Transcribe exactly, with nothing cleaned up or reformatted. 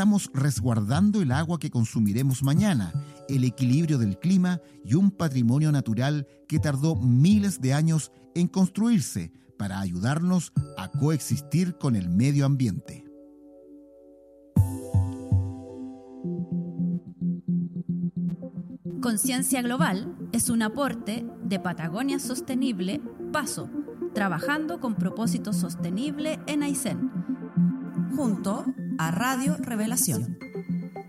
estamos resguardando el agua que consumiremos mañana, el equilibrio del clima y un patrimonio natural que tardó miles de años en construirse para ayudarnos a coexistir con el medio ambiente. Conciencia Global es un aporte de Patagonia Sostenible, Paso, trabajando con propósito sostenible en Aysén, junto a Radio Revelación.